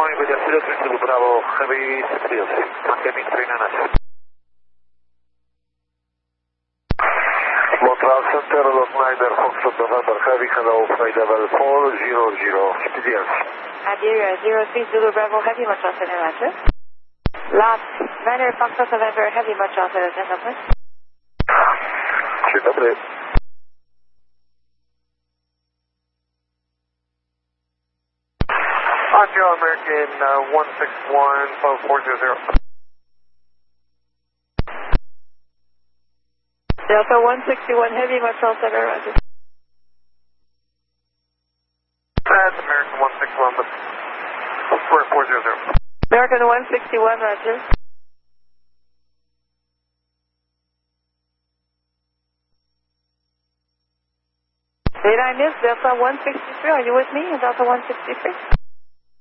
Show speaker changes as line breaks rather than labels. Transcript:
Calling with the 03 Zulu Bravo Heavy 606. Maintaining 399. Montreal Center, Los Snyder, Foxtrot November Heavy, hello, flight level 400, PDS.
Iberia 03 Zulu Bravo Heavy, Montreal Center, Roger. Last Snyder, Foxtrot November Heavy, Montreal Center, gentlemen.
Dzień dobry. Montreal American 161-400.
Delta 161 Heavy, Montreal Center, Roger.
That's American 161, but square 400.
American 161, Roger. Did I miss Delta 163? Are you with me in Delta 163?